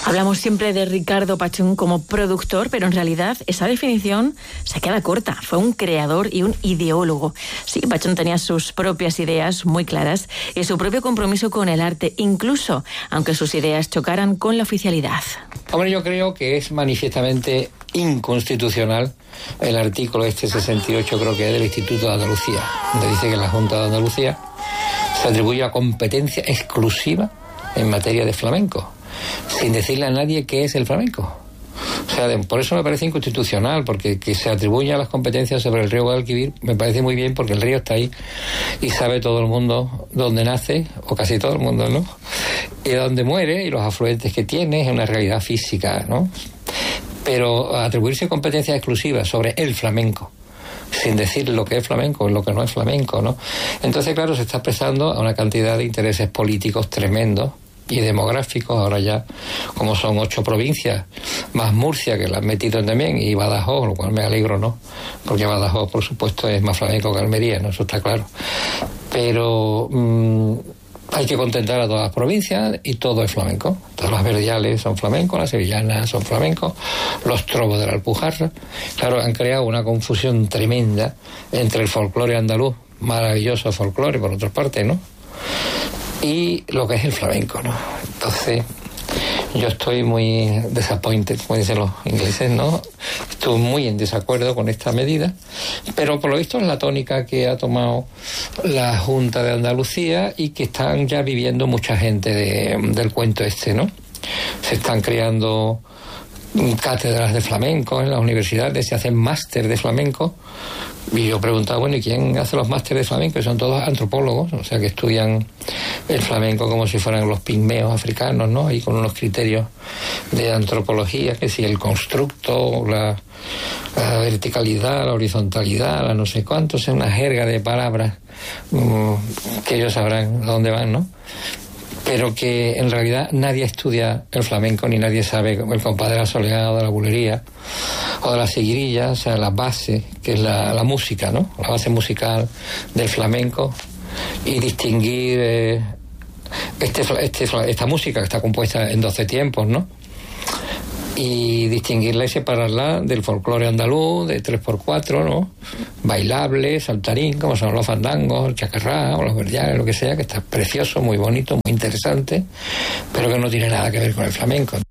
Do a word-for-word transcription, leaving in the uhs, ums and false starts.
Hablamos siempre de Ricardo Pachón como productor, pero en realidad esa definición se queda corta. Fue un creador y un ideólogo. Sí, Pachón tenía sus propias ideas muy claras y su propio compromiso con el arte, incluso aunque sus ideas chocaran con la oficialidad. Hombre, yo creo que es manifiestamente inconstitucional el artículo este sesenta y ocho, creo que es del Instituto de Andalucía, donde dice que la Junta de Andalucía se atribuye a competencia exclusiva en materia de flamenco, sin decirle a nadie qué es el flamenco. O sea, de, por eso me parece inconstitucional, porque que se atribuya las competencias sobre el río Guadalquivir me parece muy bien, porque el río está ahí y sabe todo el mundo dónde nace, o casi todo el mundo, ¿no? Y dónde muere, y los afluentes que tiene, es una realidad física, ¿no? Pero atribuirse competencias exclusivas sobre el flamenco, sin decir lo que es flamenco y lo que no es flamenco, ¿no? Entonces, claro, se está expresando a una cantidad de intereses políticos tremendos y demográficos. Ahora ya, como son ocho provincias, más Murcia, que la han metido también, y Badajoz, lo cual me alegro, ¿no? Porque Badajoz, por supuesto, es más flamenco que Almería, ¿no? Eso está claro. Pero mmm, hay que contentar a todas las provincias y todo es flamenco. Todas las verdiales son flamencos, las sevillanas son flamencos, los trovos de la Alpujarra. Claro, han creado una confusión tremenda entre el folclore andaluz, maravilloso folclore, por otra parte, ¿no?, y lo que es el flamenco, ¿no? Entonces, yo estoy muy disappointed, como dicen los ingleses, ¿no? Estoy muy en desacuerdo con esta medida, pero por lo visto es la tónica que ha tomado la Junta de Andalucía y que están ya viviendo mucha gente de, del cuento este, ¿no? Se están creando cátedras de flamenco en las universidades, se hacen máster de flamenco. Y yo preguntaba, bueno, ¿y quién hace los másteres de flamenco? Y son todos antropólogos, o sea, que estudian el flamenco como si fueran los pigmeos africanos, ¿no? Y con unos criterios de antropología, que si el constructo, la, la verticalidad, la horizontalidad, la no sé cuánto, es una jerga de palabras um, que ellos sabrán a dónde van, ¿no? Pero que en realidad nadie estudia el flamenco, ni nadie sabe el compás de la soleá o de la bulería o de la seguirilla, o sea, la base, que es la, la música, ¿no? La base musical del flamenco, y distinguir eh, este, este, esta música que está compuesta en doce tiempos, ¿no? Y distinguirla y separarla del folclore andaluz, de tres por cuatro, ¿no? Bailable, saltarín, como son los fandangos, el chacarrá o los verdiales, lo que sea, que está precioso, muy bonito, muy interesante, pero que no tiene nada que ver con el flamenco.